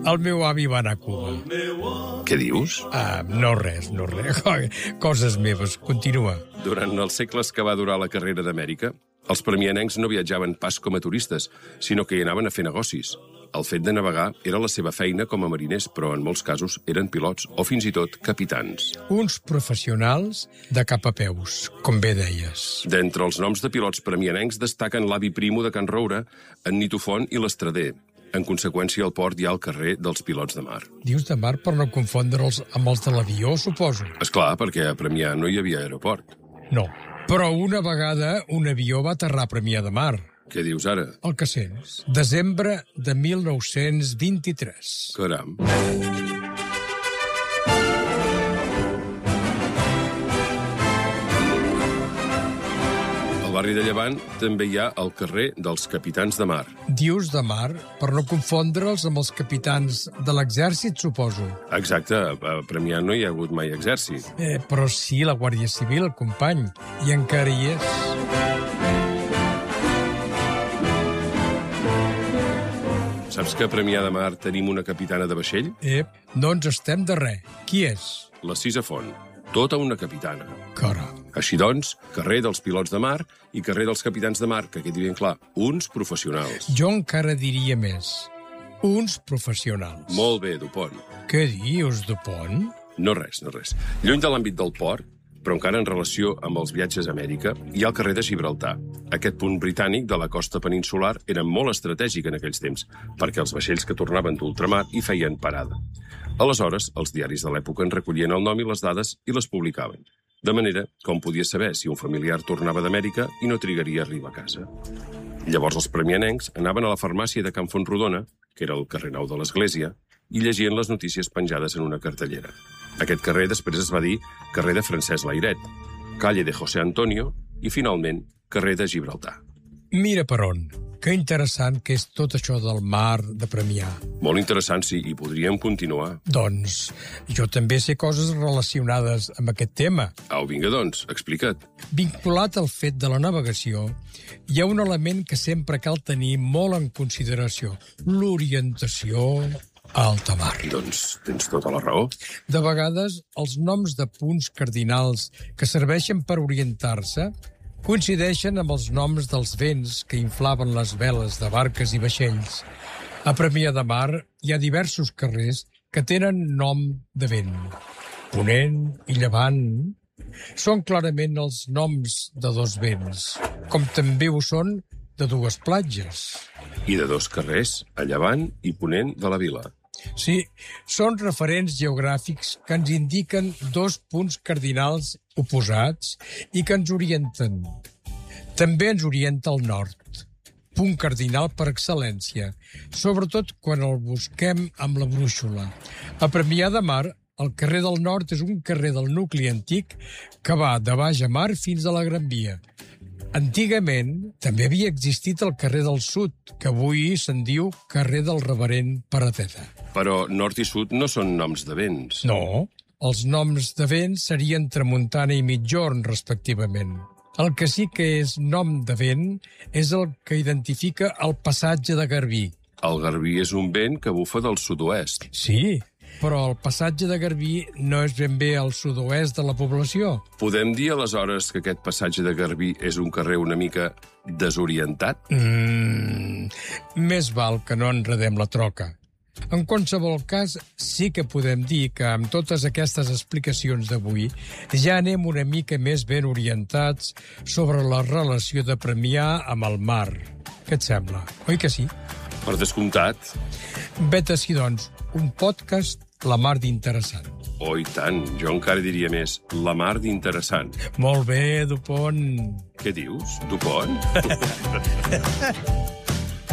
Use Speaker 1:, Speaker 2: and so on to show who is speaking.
Speaker 1: El meu avi va anar a Cuba.
Speaker 2: Què dius?
Speaker 1: No res. Coses meves. Continua.
Speaker 2: Durant els segles que va durar la carrera d'Amèrica, els premianencs no viatjaven pas com a turistes, sinó que hi anaven a fer negocis. El fet de navegar era la seva feina com a mariners, però en molts casos eren pilots o fins i tot capitans.
Speaker 1: Uns professionals de cap a peus, com bé deies.
Speaker 2: D'entre els noms de pilots premianencs destaquen l'avi Primo de Can Roure, en Nito Font i l'Estrader. En conseqüència, al port hi ha el carrer dels pilots de mar.
Speaker 1: Dius de mar per no confondre'ls amb els de l'avió, suposo.
Speaker 2: Esclar, perquè a Premià no hi havia aeroport.
Speaker 1: No, però una vegada un avió va aterrar a Premià de Mar.
Speaker 2: Què dius ara?
Speaker 1: El que sents. Desembre de 1923.
Speaker 2: Caram. Al barri de Llevant també hi ha el carrer dels capitans de mar.
Speaker 1: Dius de mar per no confondre'ls amb els capitans de l'exèrcit, suposo.
Speaker 2: Exacte, a Premià no hi ha hagut mai exèrcit.
Speaker 1: Però sí, la Guàrdia Civil, company, i encara hi és.
Speaker 2: Saps que a Premià de Mar tenim una capitana de vaixell?
Speaker 1: No ens estem de res. Qui és?
Speaker 2: La Cisa Font. Tota una capitana.
Speaker 1: Caram.
Speaker 2: Així doncs, carrer dels pilots de mar i carrer dels capitans de mar, que quedi ben clar, uns professionals.
Speaker 1: Jo encara diria més. Uns professionals.
Speaker 2: Molt bé, Dupont.
Speaker 1: Què dius, Dupont?
Speaker 2: No res. Lluny de l'àmbit del port, però encara en relació amb els viatges a Amèrica, hi ha el carrer de Gibraltar. Aquest punt britànic de la costa peninsular era molt estratègic en aquells temps, perquè els vaixells que tornaven d'ultramar hi feien parada. Aleshores, els diaris de l'època en recollien el nom i les dades i les publicaven. De manera que hom podia saber si un familiar tornava d'Amèrica i no trigaria a arribar a casa. Llavors els premianencs anaven a la farmàcia de Can Fontrodona, que era el carrer Nou de l'Església, i llegien les notícies penjades en una cartellera. Aquest carrer després es va dir carrer de Francesc Layret, calle de José Antonio i, finalment, carrer de Gibraltar.
Speaker 1: Mira per on. Que interessant que és tot això del mar de Premià.
Speaker 2: Molt interessant, sí, i podríem continuar.
Speaker 1: Doncs jo també sé coses relacionades amb aquest tema.
Speaker 2: Au, vinga, doncs, explica't.
Speaker 1: Vinculat al fet de la navegació, hi ha un element que sempre cal tenir molt en consideració. L'orientació a alta mar.
Speaker 2: Doncs tens tota la raó.
Speaker 1: De vegades, els noms de punts cardinals que serveixen per orientar-se coincideixen amb els noms dels vents que inflaven les veles de barques i vaixells. A Premià de Mar hi ha diversos carrers que tenen nom de vent. Ponent i Llevant són clarament els noms de dos vents, com també ho són de dues platges.
Speaker 2: I de dos carrers, a Llevant i Ponent de la Vila.
Speaker 1: Sí, són referents geogràfics que ens indiquen dos punts cardinals oposats i que ens orienten. També ens orienta el nord, punt cardinal per excel·lència, sobretot quan el busquem amb la brúixola. A Premià de Mar, el carrer del Nord és un carrer del nucli antic que va de Baix a Mar fins a la Gran Via. Antigament, també havia existit el carrer del Sud, que avui se'n diu carrer del Reverend Paradeta.
Speaker 2: Però nord i sud no són noms de vents.
Speaker 1: No, els noms de vents serien tramuntana i migjorn, respectivament. El que sí que és nom de vent és el que identifica el passatge de Garbí.
Speaker 2: El Garbí és un vent que bufa del sud-oest.
Speaker 1: Sí, però el passatge de Garbí no és ben bé al sud-oest de la població.
Speaker 2: Podem dir, aleshores, que aquest passatge de Garbí és un carrer una mica desorientat?
Speaker 1: Més val que no enredem la troca. En qualsevol cas, sí que podem dir que amb totes aquestes explicacions d'avui ja anem una mica més ben orientats sobre la relació de Premià amb el mar. Què et sembla? Oi que sí?
Speaker 2: Per descomptat.
Speaker 1: Vet ací, doncs, un podcast la mar d'interessant.
Speaker 2: Oh, i tant. Jo encara diria més, la mar d'interessant.
Speaker 1: Molt bé, Dupont.
Speaker 2: Què dius, Dupont?